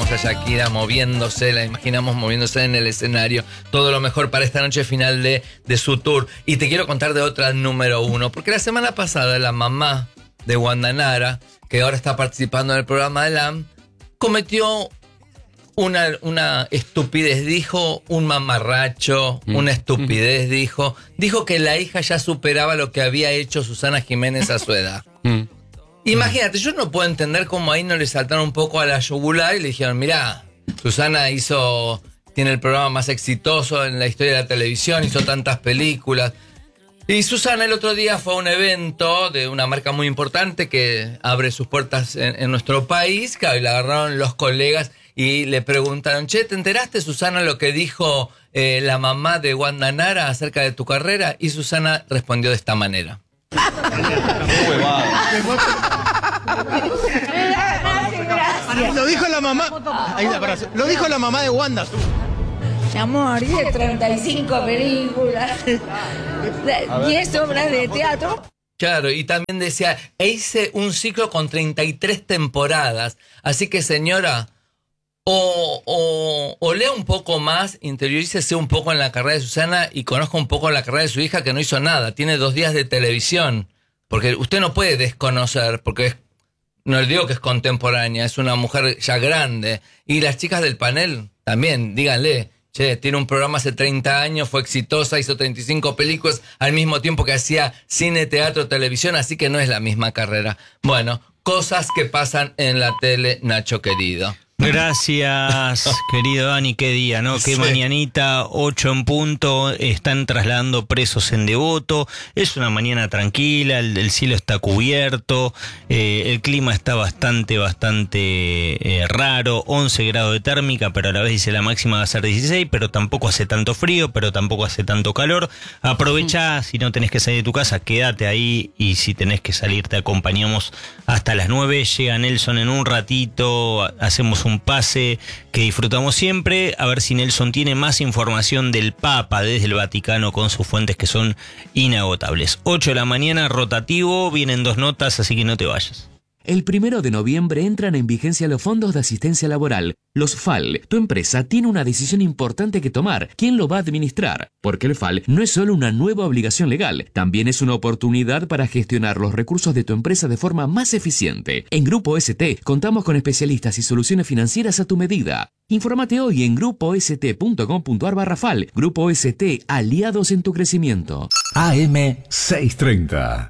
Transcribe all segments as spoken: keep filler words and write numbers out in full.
imaginamos a Shakira moviéndose, la imaginamos moviéndose en el escenario. Todo lo mejor para esta noche final de, de su tour. Y te quiero contar de otra número uno, porque la semana pasada la mamá de Wanda Nara, que ahora está participando en el programa de L A M, cometió una, una estupidez, dijo un mamarracho, mm. una estupidez, mm. dijo, dijo que la hija ya superaba lo que había hecho Susana Jiménez a su edad. Mm. Imagínate, yo no puedo entender cómo ahí no le saltaron un poco a la yugular y le dijeron, mirá, Susana hizo, tiene el programa más exitoso en la historia de la televisión, hizo tantas películas. Y Susana el otro día fue a un evento de una marca muy importante que abre sus puertas en, en nuestro país, claro, y la agarraron los colegas y le preguntaron, che, ¿te enteraste, Susana, lo que dijo eh, la mamá de Wanda Nara acerca de tu carrera? Y Susana respondió de esta manera. Lo dijo la mamá. Ahí está, para, lo dijo la mamá de Wanda. Mi amor, hice treinta y cinco películas, diez obras de teatro. Claro, y también decía, e hice un ciclo con treinta y tres temporadas. Así que, señora, o, o, o lea un poco más, interiorícese un poco en la carrera de Susana y conozca un poco la carrera de su hija, que no hizo nada. Tiene dos días de televisión. Porque usted no puede desconocer, porque es, no le digo que es contemporánea, es una mujer ya grande. Y las chicas del panel también, díganle, che, tiene un programa hace treinta años, fue exitosa, hizo treinta y cinco películas al mismo tiempo que hacía cine, teatro, televisión, así que no es la misma carrera. Bueno, cosas que pasan en la tele, Nacho querido. Gracias, querido Dani, qué día, ¿no? Qué sí. Mañanita, ocho en punto, están trasladando presos en Devoto, es una mañana tranquila, el, el cielo está cubierto, eh, el clima está bastante, bastante eh, raro, once grados de térmica, pero a la vez dice la máxima va a ser dieciséis, pero tampoco hace tanto frío, pero tampoco hace tanto calor. Aprovecha, si no tenés que salir de tu casa, quédate ahí, y si tenés que salir te acompañamos hasta las nueve, llega Nelson en un ratito, hacemos un pase que disfrutamos siempre, a ver si Nelson tiene más información del Papa desde el Vaticano con sus fuentes que son inagotables. ocho de la mañana, rotativo, vienen dos notas, así que no te vayas. El primero de noviembre entran en vigencia los fondos de asistencia laboral, los F A L. Tu empresa tiene una decisión importante que tomar. ¿Quién lo va a administrar? Porque el F A L no es solo una nueva obligación legal, también es una oportunidad para gestionar los recursos de tu empresa de forma más eficiente. En Grupo S T contamos con especialistas y soluciones financieras a tu medida. Infórmate hoy en grupo s t punto com punto a r barra F A L. Grupo S T, aliados en tu crecimiento. A M seiscientos treinta.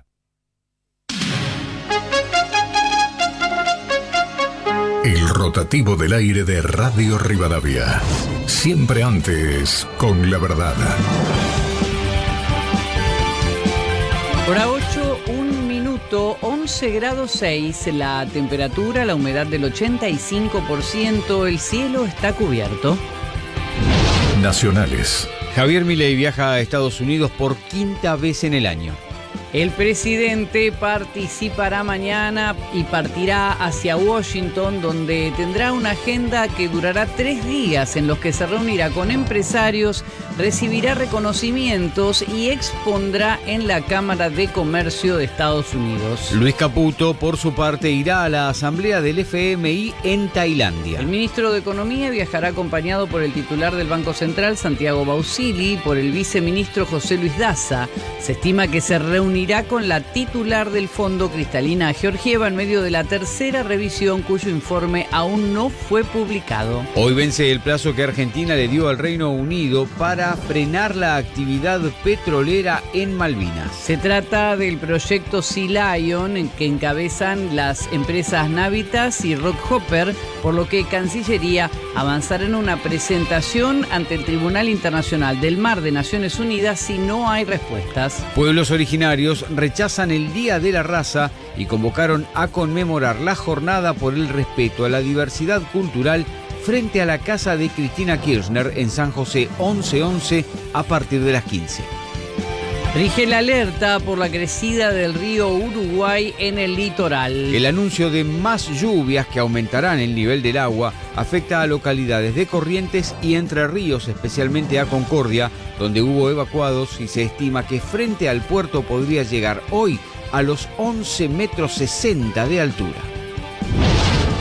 El rotativo del aire de Radio Rivadavia. Siempre antes con la verdad. Hora ocho, un minuto, once grados seis, la temperatura, la humedad del ochenta y cinco por ciento, el cielo está cubierto. Nacionales. Javier Milei viaja a Estados Unidos por quinta vez en el año. El presidente participará mañana y partirá hacia Washington, donde tendrá una agenda que durará tres días en los que se reunirá con empresarios, recibirá reconocimientos y expondrá en la Cámara de Comercio de Estados Unidos. Luis Caputo, por su parte, irá a la asamblea del F M I en Tailandia. El ministro de Economía viajará acompañado por el titular del Banco Central, Santiago Bausili, y por el viceministro José Luis Daza. Se estima que se reunirá con la titular del fondo, Cristalina Georgieva, en medio de la tercera revisión cuyo informe aún no fue publicado. Hoy vence el plazo que Argentina le dio al Reino Unido para frenar la actividad petrolera en Malvinas. Se trata del proyecto Sea Lion, en que encabezan las empresas Navitas y Rockhopper, por lo que Cancillería avanzará en una presentación ante el Tribunal Internacional del Mar de Naciones Unidas si no hay respuestas. Pueblos originarios rechazan el Día de la Raza y convocaron a conmemorar la jornada por el respeto a la diversidad cultural frente a la casa de Cristina Kirchner en San José once once a partir de las quince. Rige la alerta por la crecida del río Uruguay en el litoral. El anuncio de más lluvias que aumentarán el nivel del agua afecta a localidades de Corrientes y Entre Ríos, especialmente a Concordia, donde hubo evacuados y se estima que frente al puerto podría llegar hoy a los once metros sesenta de altura.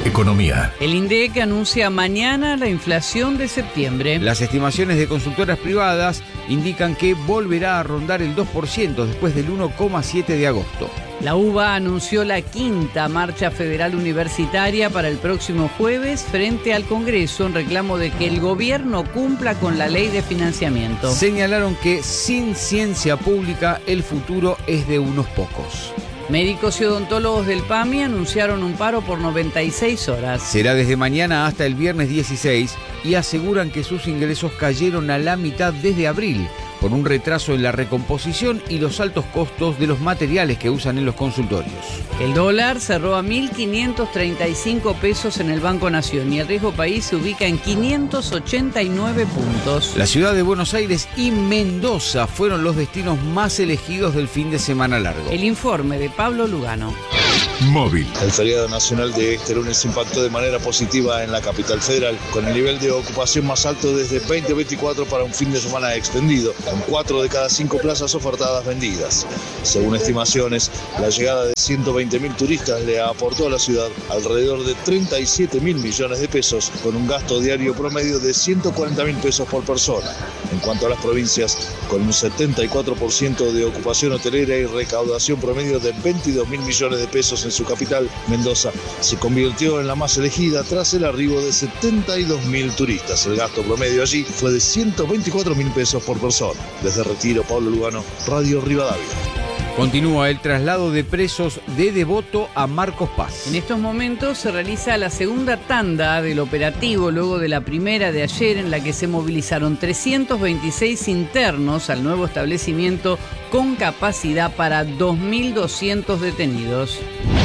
Economía. El INDEC anuncia mañana la inflación de septiembre. Las estimaciones de consultoras privadas indican que volverá a rondar el dos por ciento después del uno coma siete de agosto. La UBA anunció la quinta marcha federal universitaria para el próximo jueves frente al Congreso en reclamo de que el gobierno cumpla con la ley de financiamiento. Señalaron que sin ciencia pública el futuro es de unos pocos. Médicos y odontólogos del PAMI anunciaron un paro por noventa y seis horas. Será desde mañana hasta el viernes dieciséis y aseguran que sus ingresos cayeron a la mitad desde abril por un retraso en la recomposición y los altos costos de los materiales que usan en los consultorios. El dólar cerró a mil quinientos treinta y cinco pesos en el Banco Nación y el riesgo país se ubica en quinientos ochenta y nueve puntos. La ciudad de Buenos Aires y Mendoza fueron los destinos más elegidos del fin de semana largo. El informe de Pablo Lugano. Móvil. El feriado nacional de este lunes impactó de manera positiva en la capital federal, con el nivel de ocupación más alto desde veinte veinticuatro para un fin de semana extendido, con cuatro de cada cinco plazas ofertadas vendidas. Según estimaciones, la llegada de ciento veinte mil turistas le aportó a la ciudad alrededor de treinta y siete mil millones de pesos, con un gasto diario promedio de ciento cuarenta mil pesos por persona. En cuanto a las provincias, con un setenta y cuatro por ciento de ocupación hotelera y recaudación promedio de veintidós mil millones de pesos en su capital, Mendoza se convirtió en la más elegida tras el arribo de setenta y dos mil turistas. El gasto promedio allí fue de ciento veinticuatro mil pesos por persona. Desde Retiro, Pablo Lugano, Radio Rivadavia. Continúa el traslado de presos de Devoto a Marcos Paz. En estos momentos se realiza la segunda tanda del operativo luego de la primera de ayer en la que se movilizaron trescientos veintiséis internos al nuevo establecimiento con capacidad para dos mil doscientos detenidos.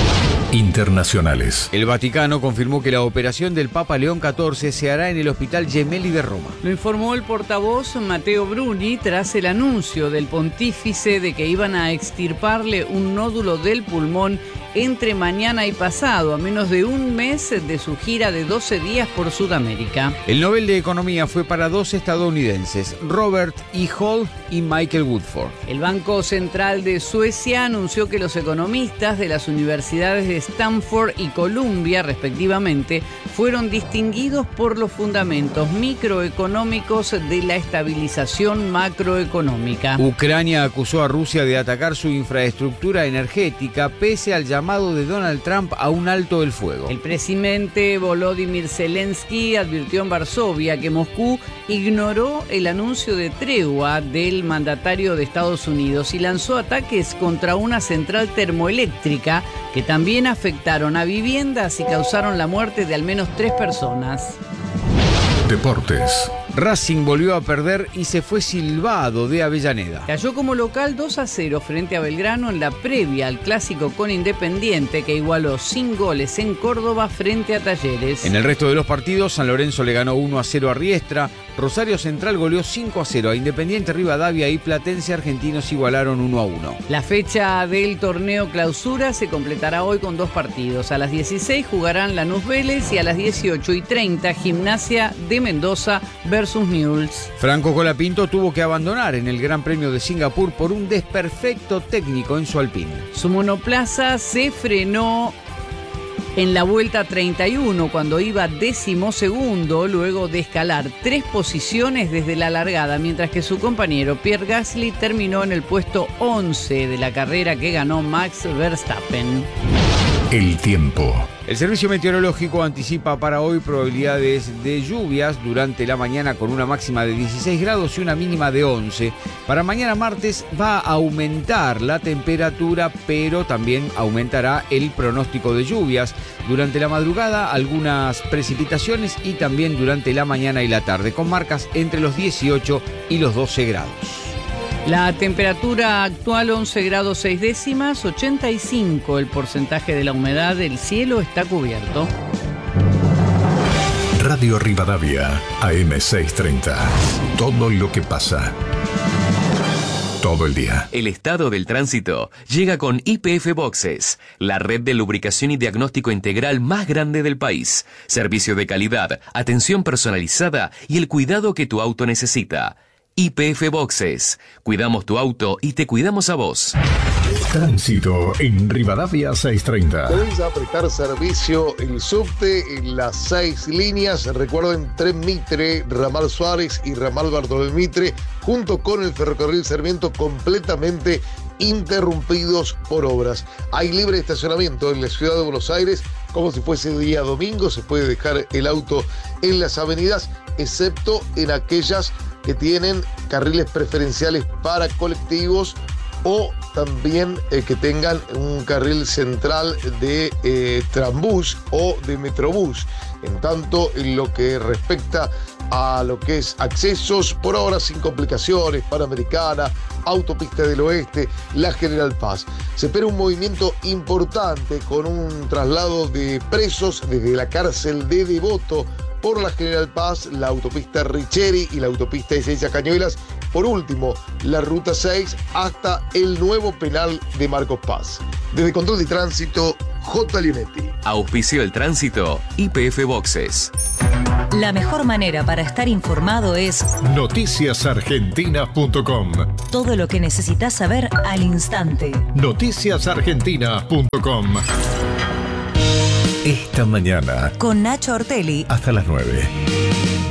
Internacionales. El Vaticano confirmó que la operación del Papa León catorce se hará en el Hospital Gemelli de Roma. Lo informó el portavoz Matteo Bruni tras el anuncio del pontífice de que iban a extirparle un nódulo del pulmón entre mañana y pasado, a menos de un mes de su gira de doce días por Sudamérica. El Nobel de Economía fue para dos estadounidenses, Robert E. Hall y Michael Woodford. El Banco Central de Suecia anunció que los economistas de las universidades de Stanford y Columbia, respectivamente, fueron distinguidos por los fundamentos microeconómicos de la estabilización macroeconómica. Ucrania acusó a Rusia de atacar su infraestructura energética pese al llamado de Donald Trump a un alto el fuego. El presidente Volodymyr Zelensky advirtió en Varsovia que Moscú ignoró el anuncio de tregua del mandatario de Estados Unidos y lanzó ataques contra una central termoeléctrica que también afectaron a viviendas y causaron la muerte de al menos tres personas. Deportes. Racing volvió a perder y se fue silbado de Avellaneda. Cayó como local dos a cero frente a Belgrano en la previa al clásico con Independiente, que igualó sin goles en Córdoba frente a Talleres. En el resto de los partidos, San Lorenzo le ganó uno a cero a Riestra, Rosario Central goleó cinco a cero a Independiente Rivadavia y Platense Argentinos igualaron uno a uno. La fecha del torneo clausura se completará hoy con dos partidos. A las dieciséis jugarán Lanús Vélez y a las dieciocho y treinta Gimnasia de Mendoza versus Newell's. Franco Colapinto tuvo que abandonar en el Gran Premio de Singapur por un desperfecto técnico en su Alpine. Su monoplaza se frenó en la vuelta treinta y uno cuando iba decimosegundo luego de escalar tres posiciones desde la largada, mientras que su compañero Pierre Gasly terminó en el puesto once de la carrera que ganó Max Verstappen. El tiempo. El servicio meteorológico anticipa para hoy probabilidades de lluvias durante la mañana con una máxima de dieciséis grados y una mínima de once. Para mañana martes va a aumentar la temperatura, pero también aumentará el pronóstico de lluvias. Durante la madrugada algunas precipitaciones y también durante la mañana y la tarde, con marcas entre los dieciocho y los doce grados. La temperatura actual once grados seis décimas, ochenta y cinco el porcentaje de la humedad, el cielo está cubierto. Radio Rivadavia, A M seiscientos treinta. Todo lo que pasa. Todo el día. El estado del tránsito llega con Y P F Boxes, la red de lubricación y diagnóstico integral más grande del país. Servicio de calidad, atención personalizada y el cuidado que tu auto necesita. Y P F Boxes. Cuidamos tu auto y te cuidamos a vos. Tránsito en Rivadavia seiscientos treinta. Comienza a prestar servicio el subte en las seis líneas. Recuerden, Tren Mitre, Ramal Suárez y Ramal Bartolomé Mitre, junto con el ferrocarril Sarmiento, completamente interrumpidos por obras. Hay libre estacionamiento en la ciudad de Buenos Aires, como si fuese día domingo. Se puede dejar el auto en las avenidas, excepto en aquellas que tienen carriles preferenciales para colectivos o también eh, que tengan un carril central de eh, Trambús o de Metrobús. En tanto, en lo que respecta a lo que es accesos, por ahora sin complicaciones, Panamericana, Autopista del Oeste, la General Paz. Se espera un movimiento importante con un traslado de presos desde la cárcel de Devoto por la General Paz, la autopista Richeri y la autopista Ezeiza Cañuelas. Por último, la ruta seis hasta el nuevo penal de Marcos Paz. Desde Control de Tránsito, J. Leonetti. Auspició el tránsito Y P F Boxes. La mejor manera para estar informado es noticias argentinas punto com. Todo lo que necesitas saber al instante. noticias argentinas punto com. Esta mañana, Con Nacho Ortelli. hasta las nueve.